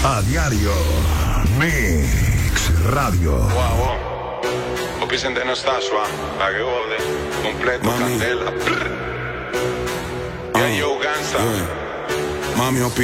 A diario. Mix Radio. Wow. Opisen de no sta qua, la che vuole, completo, Mami. candela. Yeah, yo, gangsta. Mami,